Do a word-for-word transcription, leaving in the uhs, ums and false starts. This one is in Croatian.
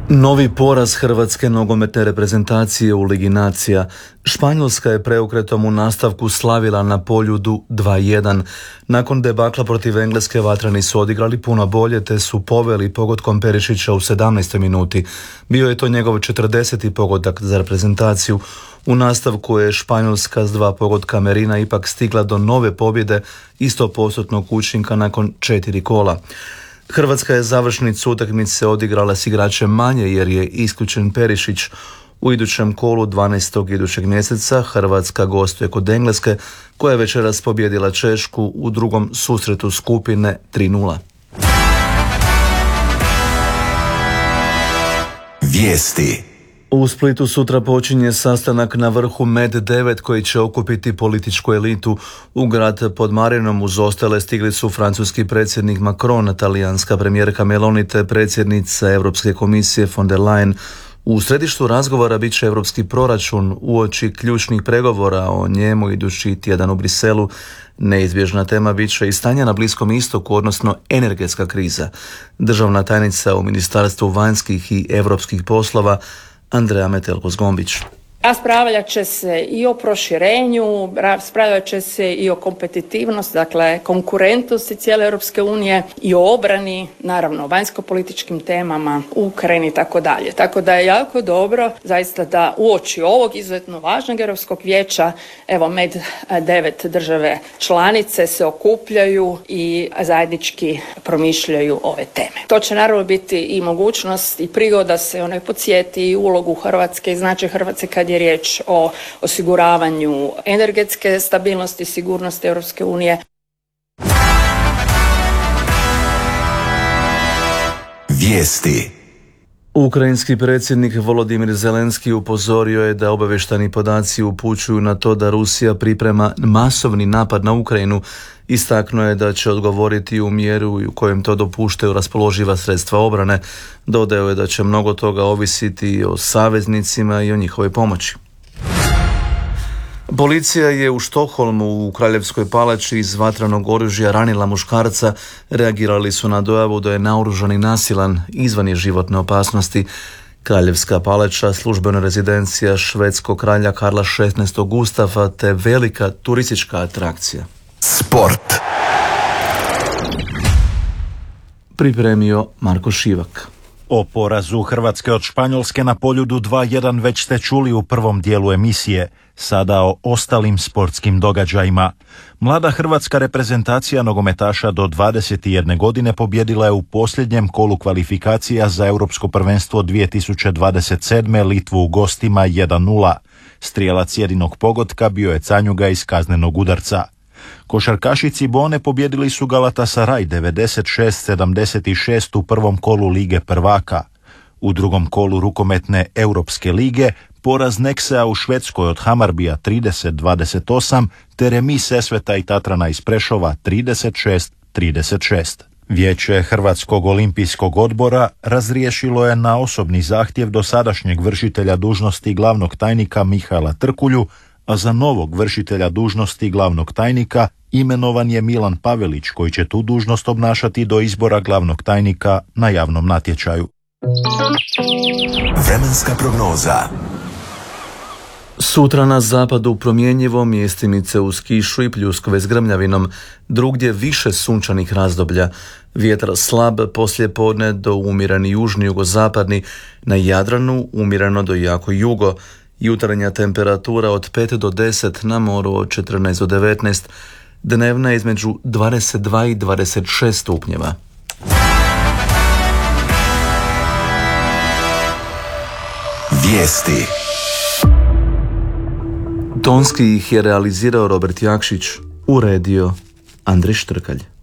Novi poraz hrvatske nogometne reprezentacije u Ligi nacija. Španjolska je preokretom u nastavku slavila na Poljudu dva jedan. Nakon debakla protiv Engleske vatreni su odigrali puno bolje te su poveli pogodkom Perišića u sedamnaestoj minuti. Bio je to njegov četrdeseti pogodak za reprezentaciju. U nastavku je Španjolska s dva pogotka Merina ipak stigla do nove pobjede i sto postotnog učinka nakon četiri kola. Hrvatska je završnicu utakmice odigrala s igračem manje jer je isključen Perišić. U idućem kolu dvanaestog idućeg mjeseca Hrvatska gostuje kod Engleske koja je večeras pobijedila Češku u drugom susretu skupine tri nula. Vijesti. U Splitu sutra počinje sastanak na vrhu Med devet koji će okupiti političku elitu. U grad pod Marinom uz ostale stigli su francuski predsjednik Macron, talijanska premijerka Meloni te predsjednica Europske komisije von der Leyen. U središtu razgovora bit će europski proračun uoči ključnih pregovora o njemu idući tjedan u Briselu. Neizbježna tema bit će i stanje na Bliskom istoku, odnosno energetska kriza. Državna tajnica u Ministarstvu vanjskih i europskih poslova Andreja Metelko-Zgombić. Raspravljat će se i o proširenju, raspravljat će se i o kompetitivnosti, dakle konkurentnosti cijele Europske unije i o obrani, naravno vanjsko-političkim temama, Ukrajini i tako dalje. Tako da je jako dobro zaista da uoči ovog izuzetno važnog Europskog vijeća, evo Med devet države članice se okupljaju i zajednički promišljaju ove teme. To će naravno biti i mogućnost i prigoda se onaj podsjeti i ulogu Hrvatske i značaj Hrvatske kad je riječ o osiguravanju energetske stabilnosti i sigurnosti Europske unije. Vijesti. Ukrajinski predsjednik Volodimir Zelenski upozorio je da obavještajni podaci upućuju na to da Rusija priprema masovni napad na Ukrajinu. Istaknuo je da će odgovoriti u mjeru u kojem to dopuštaju raspoloživa sredstva obrane. Dodao je da će mnogo toga ovisiti o saveznicima i o njihovoj pomoći. Policija je u Štokholmu u Kraljevskoj palači iz vatrenog oružja ranila muškarca. Reagirali su na dojavu da je naoružan i nasilan, izvan je životne opasnosti. Kraljevska palača, službena rezidencija švedskog kralja Karla šesnaestog Gustava te velika turistička atrakcija. Sport. Pripremio Marko Šivak. O porazu Hrvatske od Španjolske na Poljudu dva jedan već ste čuli u prvom dijelu emisije. Sada o ostalim sportskim događajima. Mlada hrvatska reprezentacija nogometaša do dvadeset jedne godine pobjedila je u posljednjem kolu kvalifikacija za Europsko prvenstvo dvije tisuće dvadeset sedme Litvu u gostima jedan nula. Strijelac jedinog pogotka bio je Canjuga iz kaznenog udarca. Košarkaši Bone pobjedili su Galatasaray devedeset šest sedamdeset šest u prvom kolu Lige prvaka. U drugom kolu rukometne Europske lige poraz Neksea u Švedskoj od Hamarbija trideset dvadeset osam te remis Sesveta i Tatrana iz Prešova trideset šest trideset šest. Vijeće Hrvatskog olimpijskog odbora razriješilo je na osobni zahtjev dosadašnjeg vršitelja dužnosti glavnog tajnika Mihaela Trkulju, a za novog vršitelja dužnosti glavnog tajnika imenovan je Milan Pavelić, koji će tu dužnost obnašati do izbora glavnog tajnika na javnom natječaju. Vremenska prognoza. Sutra na zapadu promjenjivo, mjestimice uz kišu i pljuskove s grmljavinom, drugdje više sunčanih razdoblja. Vjetar slab, poslijepodne do umjereni južni jugozapadni, na Jadranu umjereno do jako jugo. Jutarnja temperatura od pet do deset, na moru od četrnaest do devetnaest, dnevna između dvadeset dva i dvadeset šest stupnjeva. Vijesti. Tonski ih je realizirao Robert Jakšić, uredio Andrej Štrkalj.